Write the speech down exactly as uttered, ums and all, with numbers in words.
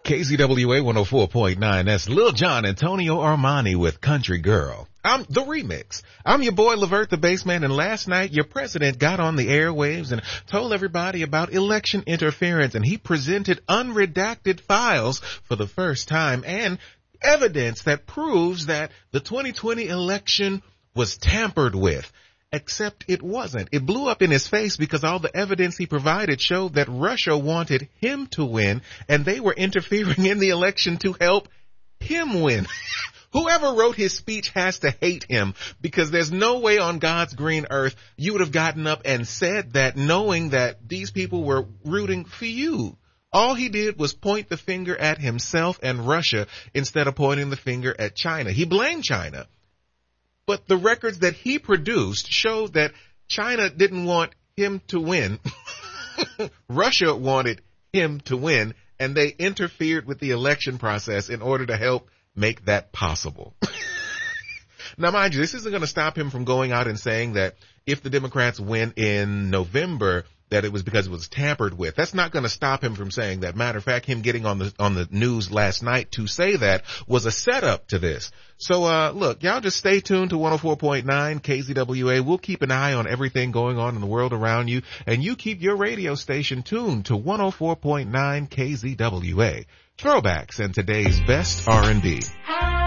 K Z W A one oh four point nine. That's Lil Jon Antonio Armani with Country Girl. I'm the remix. I'm your boy Levert the Bassman, and last night your president got on the airwaves and told everybody about election interference, and he presented unredacted files for the first time and evidence that proves that the twenty twenty election was tampered with. Except it wasn't. It blew up in his face because all the evidence he provided showed that Russia wanted him to win, and they were interfering in the election to help him win. Whoever wrote his speech has to hate him, because there's no way on God's green earth you would have gotten up and said that knowing that these people were rooting for you. All he did was point the finger at himself and Russia instead of pointing the finger at China. He blamed China. But the records that he produced showed that China didn't want him to win. Russia wanted him to win, and they interfered with the election process in order to help make that possible. Now, mind you, this isn't going to stop him from going out and saying that if the Democrats win in November, that it was because it was tampered with. That's not going to stop him from saying that. Matter of fact, him getting on the on the news last night to say that was a setup to this. So, uh, look, y'all just stay tuned to one oh four point nine K Z W A. We'll keep an eye on everything going on in the world around you, and you keep your radio station tuned to one oh four point nine K Z W A. Throwbacks and today's best R and B.